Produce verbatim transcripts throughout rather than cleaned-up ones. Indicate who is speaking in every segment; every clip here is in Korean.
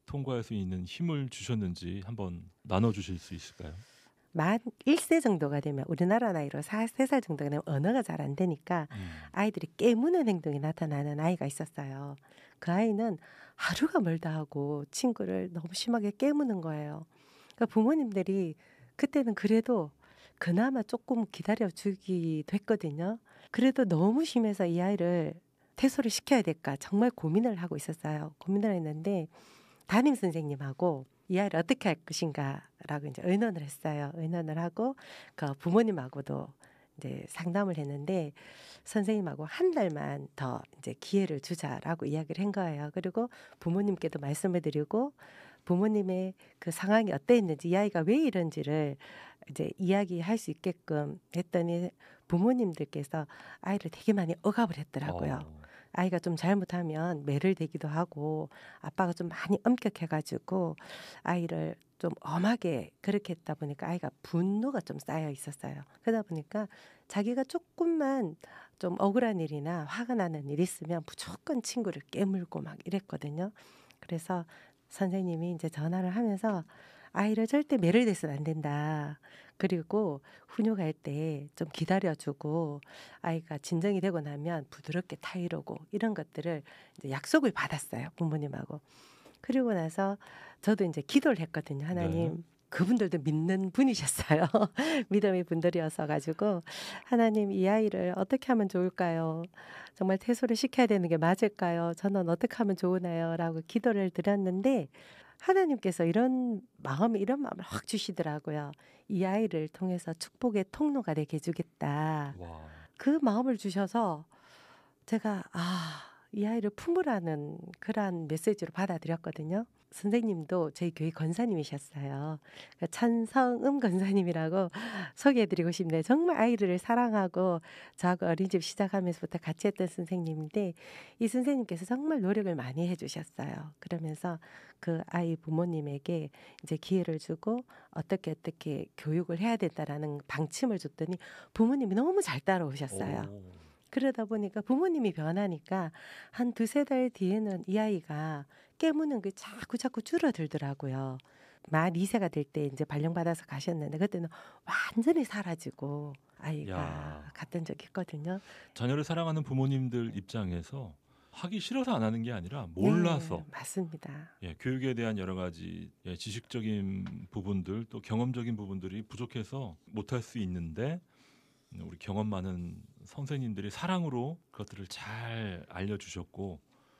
Speaker 1: 통과할 수 있는 힘을 주셨는지 한번 나눠주실 수 있을까요?
Speaker 2: 만 일 세 정도가 되면 우리나라 나이로 세 살 정도가 되면 언어가 잘 안 되니까
Speaker 1: 음.
Speaker 2: 아이들이 깨무는 행동이 나타나는 아이가 있었어요. 그 아이는 하루가 멀다 하고 친구를 너무 심하게 깨무는 거예요. 그러니까 부모님들이 그때는 그래도 그나마 조금 기다려주기도 했거든요. 그래도 너무 심해서 이 아이를 퇴소를 시켜야 될까 정말 고민을 하고 있었어요. 고민을 했는데 담임 선생님하고 이 아이를 어떻게 할 것인가라고 이제 의논을 했어요. 의논을 하고 그 부모님하고도 이제 상담을 했는데 선생님하고 한 달만 더 이제 기회를 주자라고 이야기를 한 거예요. 그리고 부모님께도 말씀을 드리고 부모님의 그 상황이 어땠는지 이 아이가 왜 이런지를 이제 이야기할 수 있게끔 했더니 부모님들께서 아이를 되게 많이 억압을 했더라고요.
Speaker 1: 어.
Speaker 2: 아이가 좀 잘못하면 매를 대기도 하고 아빠가 좀 많이 엄격해가지고 아이를 좀 엄하게 그렇게 했다 보니까 아이가 분노가 좀 쌓여 있었어요. 그러다 보니까 자기가 조금만 좀 억울한 일이나 화가 나는 일 있으면 무조건 친구를 깨물고 막 이랬거든요. 그래서 선생님이 이제 전화를 하면서 아이를 절대 매를 대서는 안 된다. 그리고 훈육할 때 좀 기다려주고 아이가 진정이 되고 나면 부드럽게 타이르고 이런 것들을 이제 약속을 받았어요. 부모님하고. 그리고 나서 저도 이제 기도를 했거든요. 하나님.
Speaker 1: 네.
Speaker 2: 그분들도 믿는 분이셨어요. 믿음의 분들이어서 가지고 하나님 이 아이를 어떻게 하면 좋을까요? 정말 퇴소를 시켜야 되는 게 맞을까요? 저는 어떻게 하면 좋으나요? 라고 기도를 드렸는데 하나님께서 이런 마음이 이런 마음을 확 주시더라고요. 이 아이를 통해서 축복의 통로가 되게 해주겠다.
Speaker 1: 와.
Speaker 2: 그 마음을 주셔서 제가 아, 이 아이를 품으라는 그러한 메시지로 받아들였거든요. 선생님도 저희 교회 권사님이셨어요. 그러니까 천성음 권사님이라고 소개해드리고 싶네요. 정말 아이들을 사랑하고 저하고 어린이집 시작하면서부터 같이 했던 선생님인데 이 선생님께서 정말 노력을 많이 해주셨어요. 그러면서 그 아이 부모님에게 이제 기회를 주고 어떻게 어떻게 교육을 해야 된다라는 방침을 줬더니 부모님이 너무 잘 따라오셨어요.
Speaker 1: 오.
Speaker 2: 그러다 보니까 부모님이 변하니까 한 두세 달 뒤에는 이 아이가 깨무는 게 자꾸 자꾸 줄어들더라고요. 만 이 세가 될 때 이제 발령받아서 가셨는데 그때는 완전히 사라지고 아이가
Speaker 1: 야.
Speaker 2: 갔던 적이 있거든요.
Speaker 1: 자녀를 사랑하는 부모님들 입장에서 하기 싫어서 안 하는 게 아니라
Speaker 2: 네,
Speaker 1: 몰라서
Speaker 2: 맞습니다.
Speaker 1: 예, 교육에 대한 여러 가지 예, 지식적인 부분들 또 경험적인 부분들이 부족해서 못할 수 있는데 우리 경험 많은 선생님들이 사랑으로 그것들을 잘 알려주셨고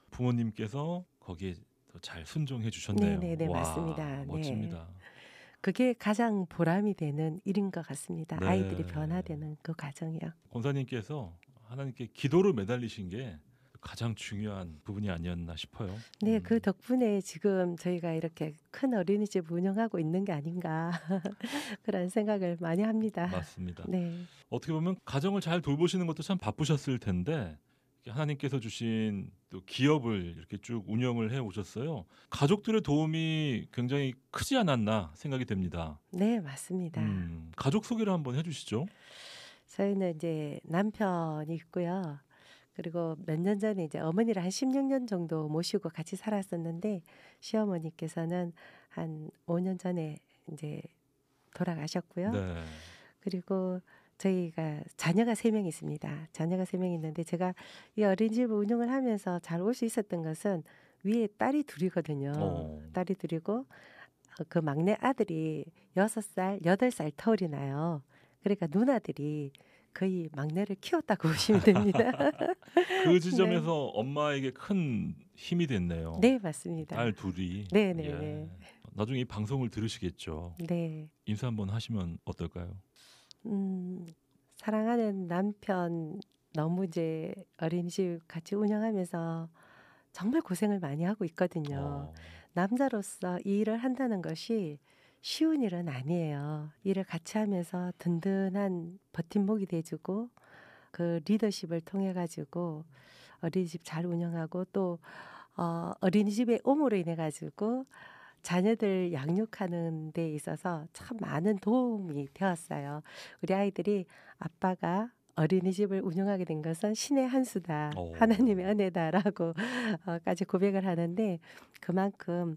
Speaker 1: 부모님께서 거기에 더 잘 순종해 주셨네요.
Speaker 2: 네네네,
Speaker 1: 와,
Speaker 2: 맞습니다. 네.
Speaker 1: 멋집니다.
Speaker 2: 그게 가장 보람이 되는 일인 것 같습니다.
Speaker 1: 네.
Speaker 2: 아이들이 변화되는 그 과정이요.
Speaker 1: 권사님께서 하나님께 기도를 매달리신 게 가장 중요한 부분이 아니었나 싶어요.
Speaker 2: 네,
Speaker 1: 음.
Speaker 2: 그 덕분에 지금 저희가 이렇게 큰 어린이집 운영하고 있는 게 아닌가 그런 생각을 많이 합니다.
Speaker 1: 맞습니다.
Speaker 2: 네.
Speaker 1: 어떻게 보면 가정을 잘 돌보시는 것도 참 바쁘셨을 텐데 하나님께서 주신 또 기업을 이렇게 쭉 운영을 해 오셨어요. 가족들의 도움이 굉장히 크지 않았나 생각이 됩니다.
Speaker 2: 네, 맞습니다.
Speaker 1: 음, 가족 소개를 한번 해주시죠.
Speaker 2: 저희는 이제 남편이 있고요. 그리고 몇 년 전에 이제 어머니를 한 십육 년 정도 모시고 같이 살았었는데 시어머니께서는 한 오 년 전에 이제 돌아가셨고요.
Speaker 1: 네.
Speaker 2: 그리고 저희가 자녀가 세 명 있습니다. 자녀가 세 명 있는데 제가 이 어린이집 운영을 하면서 잘 올 수 있었던 것은 위에 딸이 둘이거든요.
Speaker 1: 어.
Speaker 2: 딸이 둘이고 그 막내 아들이 여섯 살, 여덟 살 터울이 나요. 그러니까 누나들이 거의 막내를 키웠다고 보시면 됩니다.
Speaker 1: 그 지점에서 네. 엄마에게 큰 힘이 됐네요.
Speaker 2: 네, 맞습니다.
Speaker 1: 딸 둘이.
Speaker 2: 네네네.
Speaker 1: 예.
Speaker 2: 네.
Speaker 1: 나중에 이 방송을 들으시겠죠.
Speaker 2: 네.
Speaker 1: 인사 한번 하시면 어떨까요?
Speaker 2: 음, 사랑하는 남편 너무 이제 어린이집 같이 운영하면서 정말 고생을 많이 하고 있거든요.
Speaker 1: 어.
Speaker 2: 남자로서 이 일을 한다는 것이 쉬운 일은 아니에요. 일을 같이 하면서 든든한 버팀목이 돼주고 그 리더십을 통해 가지고 어린이집 잘 운영하고 또 어, 어린이집에 옴으로 인해 가지고 자녀들 양육하는 데 있어서 참 많은 도움이 되었어요. 우리 아이들이 아빠가 어린이집을 운영하게 된 것은 신의 한 수다.
Speaker 1: 오.
Speaker 2: 하나님의 은혜다라고 까지 고백을 하는데 그만큼